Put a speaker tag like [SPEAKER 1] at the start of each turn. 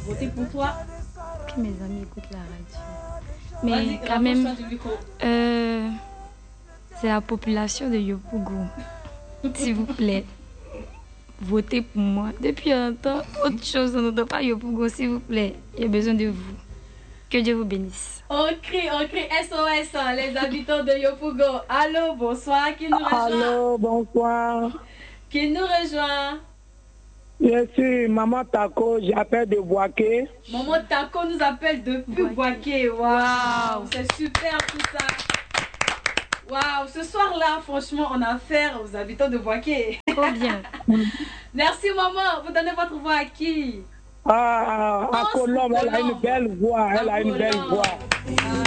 [SPEAKER 1] voter pour toi.
[SPEAKER 2] Que mes amis écoutent la radio. Mais quand même, c'est la population de Yopougon. S'il vous plaît, votez pour moi. Depuis un temps, autre chose, on n'entend pas Yopougon, s'il vous plaît. Il y a besoin de vous. Que Dieu vous bénisse.
[SPEAKER 1] On crie SOS, hein, les habitants de Yopougon. Allô, bonsoir, qui nous rejoint?
[SPEAKER 3] Allô, bonsoir.
[SPEAKER 1] Qui nous rejoint?
[SPEAKER 3] Je suis Maman Taco, j'appelle de Boaké.
[SPEAKER 1] Maman Taco nous appelle depuis Boaké. Waouh, c'est super tout ça. Waouh, ce soir-là, franchement, on a affaire aux habitants de Boaké.
[SPEAKER 2] Trop bien.
[SPEAKER 1] Merci maman, vous donnez votre voix à qui?
[SPEAKER 3] À Colombe, elle a une belle voix, elle a une belle voix.